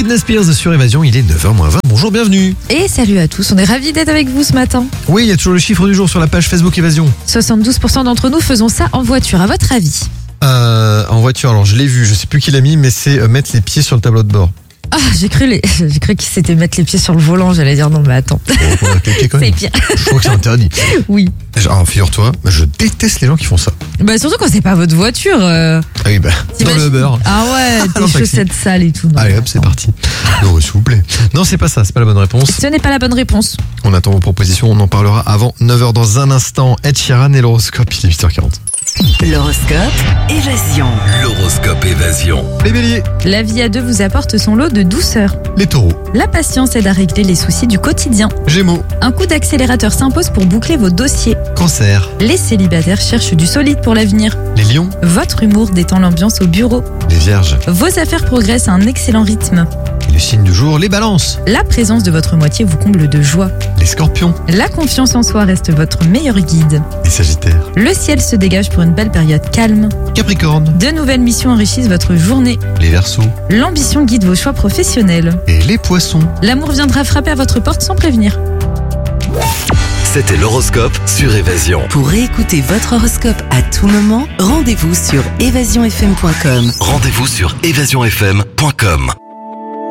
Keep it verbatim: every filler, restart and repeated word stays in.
Britney Spears sur Évasion, il est neuf heures moins vingt. Bonjour, bienvenue. Et salut à tous, on est ravis d'être avec vous ce matin. Oui, il y a toujours le chiffre du jour sur la page Facebook Évasion. soixante-douze pour cent d'entre nous faisons ça en voiture, à votre avis? Euh, en voiture, alors je l'ai vu, je sais plus qui l'a mis, mais c'est euh, mettre les pieds sur le tableau de bord. Ah, j'ai cru, les... j'ai cru qu'il s'était mettre les pieds sur le volant, j'allais dire non mais attends. Oh, on va cliquer quand C'est même. pire. Je crois que c'est interdit. Oui. Alors, figure-toi, je déteste les gens qui font ça. Bah surtout quand c'est pas votre voiture. Euh... Ah oui, bah, dans le beurre. Ah ouais, Dans le tes taxi. chaussettes sales et tout. Non, Allez hop, c'est attends. parti. Non, s'il vous plaît. Non, c'est pas ça, c'est pas la bonne réponse. Ce n'est pas la bonne réponse. On attend vos propositions, on en parlera avant neuf heures dans un instant. Ed Sheeran et l'horoscope, il est huit heures quarante. L'horoscope Évasion. L'horoscope Évasion. Les béliers, La vie à deux vous apporte son lot de douceur. les taureaux, La patience aide à régler les soucis du quotidien. gémeaux, Un coup d'accélérateur s'impose pour boucler vos dossiers. cancer, Les célibataires cherchent du solide pour l'avenir. les lions, Votre humour détend l'ambiance au bureau. les vierges. Vos affaires progressent à un excellent rythme. Et le signe du jour, les balances, La présence de votre moitié vous comble de joie. les scorpions, La confiance en soi reste votre meilleur guide. les sagittaires, Le ciel se dégage pour une belle période calme. capricorne, De nouvelles missions enrichissent votre journée. les verseaux L'ambition guide vos choix professionnels. et les poissons. L'amour viendra frapper à votre porte sans prévenir. C'était l'horoscope sur Évasion. Pour réécouter votre horoscope à tout moment, rendez-vous sur évasion f m point com. Rendez-vous sur évasion f m point com.